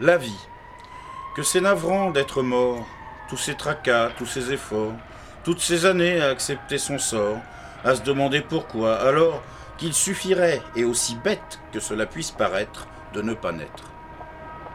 La vie. Que c'est navrant d'être mort, tous ces tracas, tous ces efforts, toutes ces années à accepter son sort, à se demander pourquoi, alors qu'il suffirait, et aussi bête que cela puisse paraître, de ne pas naître.